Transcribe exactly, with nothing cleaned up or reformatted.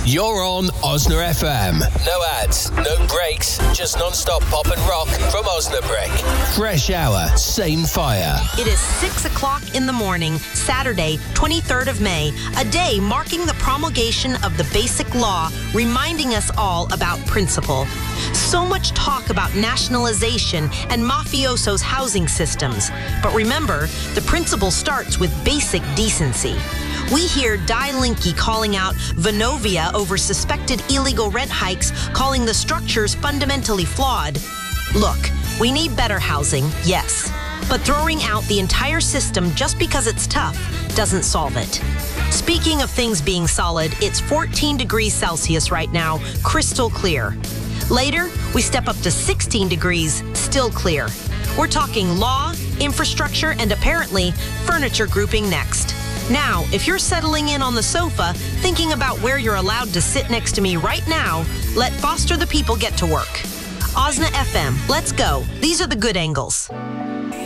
You're on Osna F M. No ads, no breaks, just non-stop pop and rock from Osnabrick. Fresh hour, same fire. It is six o'clock in the morning, Saturday, twenty-third of May, a day marking the promulgation of the Basic Law, reminding us all about principle. So much talk about nationalization and mafiosos' housing systems. But remember, the principle starts with basic decency. We hear Di Linke calling out Vonovia over suspected illegal rent hikes, calling the structures fundamentally flawed. Look, we need better housing, yes. But throwing out the entire system just because it's tough doesn't solve it. Speaking of things being solid, it's fourteen degrees Celsius right now, crystal clear. Later, we step up to sixteen degrees, still clear. We're talking law, infrastructure, and apparently furniture grouping next. Now, if you're settling in on the sofa, thinking about where you're allowed to sit next to me right now, let Foster the People get to work. Osna F M, let's go. These are the good angles.